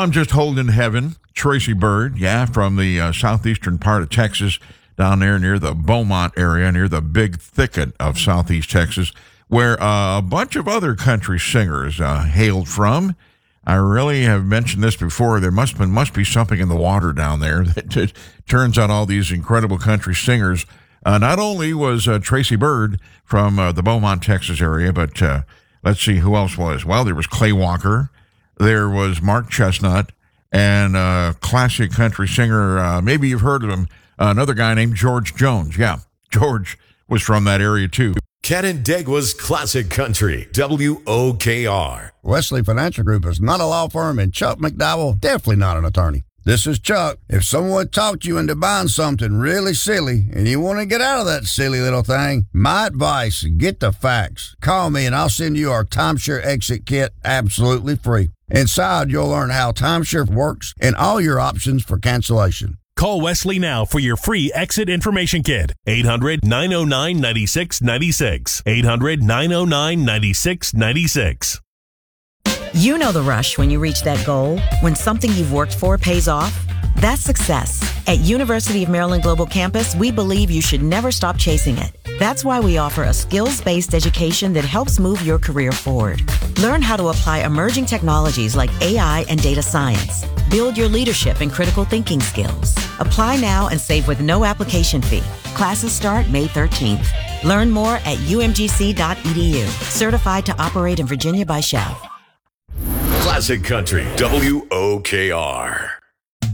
I'm just holding heaven. Tracy Byrd, from the southeastern part of Texas, down there near the Beaumont area, near the big thicket of southeast Texas, where a bunch of other country singers hailed from. I really have mentioned this before. There must be something in the water down there that turns out all these incredible country singers. Not only was Tracy Byrd from the Beaumont, Texas area, but let's see who else was. Well, there was Clay Walker. There was Mark Chestnut, and classic country singer, maybe you've heard of him, another guy named George Jones. Yeah, George was from that area too. Canandaigua's Classic Country, WOKR. Wesley Financial Group is not a law firm, and Chuck McDowell, definitely not an attorney. This is Chuck. If someone talked you into buying something really silly and you want to get out of that silly little thing, my advice, get the facts. Call me and I'll send you our timeshare exit kit absolutely free. Inside, you'll learn how timeshare works and all your options for cancellation. Call Wesley now for your free exit information kit. 800-909-9696. 800-909-9696. You know the rush when you reach that goal, when something you've worked for pays off. That's success. At University of Maryland Global Campus, we believe you should never stop chasing it. That's why we offer a skills-based education that helps move your career forward. Learn how to apply emerging technologies like AI and data science. Build your leadership and critical thinking skills. Apply now and save with no application fee. Classes start May 13th. Learn more at umgc.edu. Certified to operate in Virginia by Shell. Classic Country, WOKR.